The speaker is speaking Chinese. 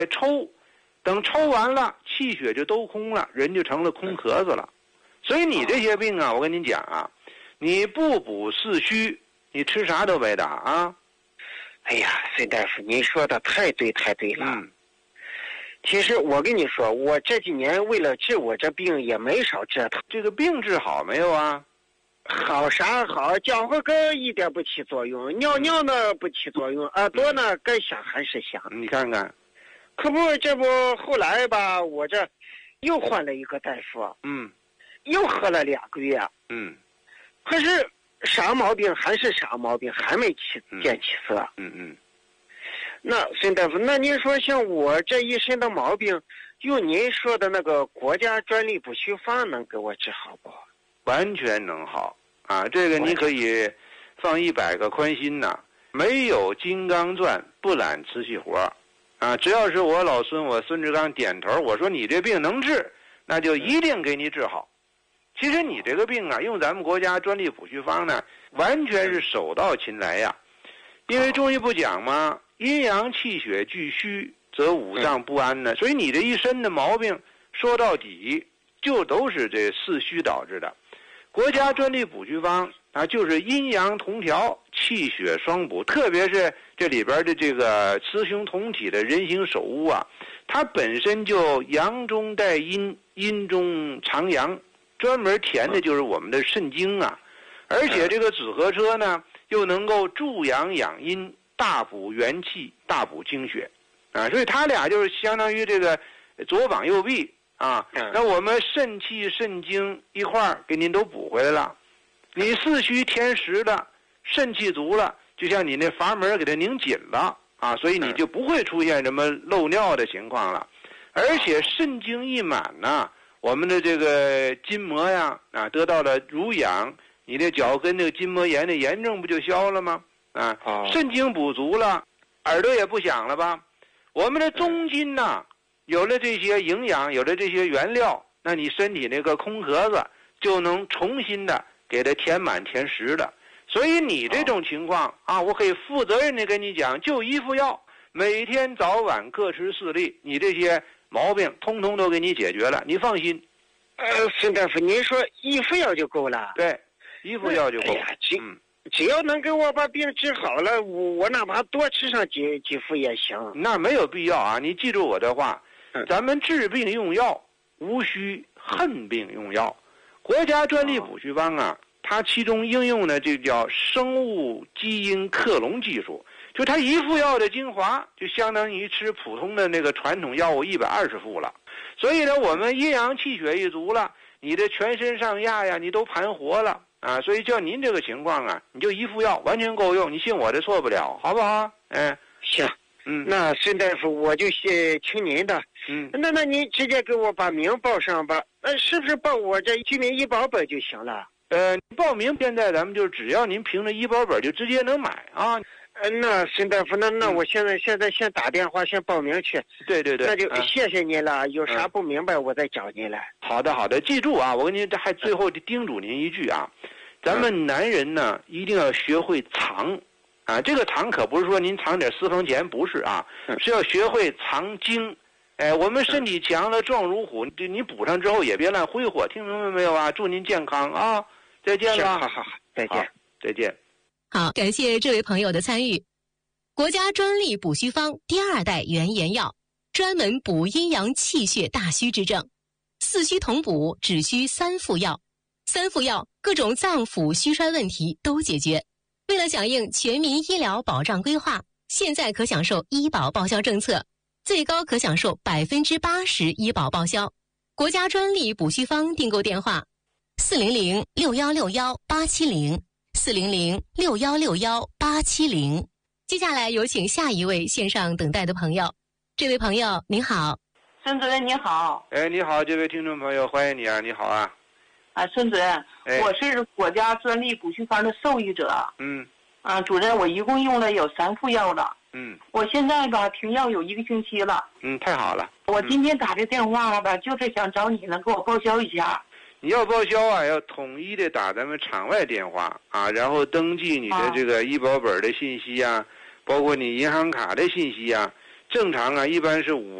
抽，等抽完了，气血就都空了，人就成了空壳子了。所以你这些病啊，我跟你讲啊，你不补四虚，你吃啥都白打啊。 哎呀，孙大夫，您说的太对了。其实我跟你说，我这几年为了治我这病也没少折腾。 这个病治好没有啊？ 好啥好，姜黄根一点不起作用，尿尿呢不起作用，耳朵呢该响还是响。 你看看， 可不，这不后来吧，我这又换了一个大夫，又喝了2个月，可是啥毛病还是啥毛病，还没见起色。那孙大夫，那您说像我这一身的毛病，用您说的那个国家专利补虚方能给我治好不？ 完全能好啊！这个你可以放100个宽心呐，没有金刚钻不揽瓷器活啊！只要是我老孙，我孙志刚点头，我说你这病能治，那就一定给你治好。其实你这个病啊，用咱们国家专利补虚方呢，完全是手到擒来呀。因为中医不讲吗？阴阳气血俱虚，则五脏不安呢。所以你这一身的毛病，说到底就都是这四虚导致的。国家专利补虚方啊，就是阴阳同调，气血双补。特别是这里边的这个雌雄同体的人形手乌啊，它本身就阳中带阴，阴中藏阳，专门填的就是我们的肾经啊。而且这个紫河车呢，又能够助阳养阴，大补元气，大补精血啊。所以它俩就是相当于这个左膀右臂啊。那我们肾气肾精一块儿给您都补回来了。你四虚填实了，肾气足了，就像你那阀门给它拧紧了啊，所以你就不会出现什么漏尿的情况了。而且肾精一满呢，我们的这个筋膜呀啊得到了濡养，你的脚跟这个筋膜炎的炎症不就消了吗？啊，肾精补足了，耳朵也不响了吧？我们的中筋呢，有了这些营养，有了这些原料，那你身体那个空壳子就能重新的给它填满填实的。所以你这种情况啊，我可以负责任的跟你讲，就一副药，每天早晚各吃4粒，你这些毛病通通都给你解决了，你放心。 孙大夫，您说一副药就够了？ 对，一副药就够。 只要能给我把病治好了，我哪怕多吃上几副也行。 那没有必要啊！你记住我的话，咱们治病用药，无需恨病用药。国家专利补虚方啊，它其中应用的就叫生物基因克隆技术，就它一副药的精华，就相当于吃普通的那个传统药物120副了。所以呢，我们阴阳气血一足了，你的全身上下呀，你都盘活了。啊，所以就您这个情况啊，你就一副药完全够用，你信我的错不了，好不好？ 行，那孙大夫我就听您的。那您直接给我把名报上吧，是不是报我这居民医保本就行了？ 报名现在咱们就只要您凭着医保本就直接能买啊。 那孙大夫，那我现在先打电话先报名去。 对， 那就谢谢您了。有啥不明白我再找您来。 好的，记住啊，我跟您还最后叮嘱您一句啊，咱们男人呢一定要学会藏啊，这个藏可不是说您藏点私房钱，不是啊，是要学会藏精。我们身体强了壮如虎，你补上之后也别乱挥霍，听明白没有啊？祝您健康啊！再见了。 好，再见。 再见。 好，感谢这位朋友的参与。国家专利补虚方第2代原研药，专门补阴阳气血大虚之症，四虚同补，只需3副药，3副药各种脏腑虚衰问题都解决。为了响应全民医疗保障规划，现在可享受医保报销政策，最高可享受80%医保报销。国家专利补虚方订购电话：400-6161-870，400-6161-870。接下来有请下一位线上等待的朋友。这位朋友您好。 孙主任你好。 你好，这位听众朋友，欢迎你啊，你好啊。 孙主任，我是国家专利补虚方的受益者。主任，我一共用了有3副药了。我现在吧停药有1个星期了。 太好了。 我今天打这电话吧，就是想找你能给我报销一下。 你要报销啊，要统一的打咱们场外电话啊，然后登记你的这个医保本的信息啊，包括你银行卡的信息啊， 正常啊，一般是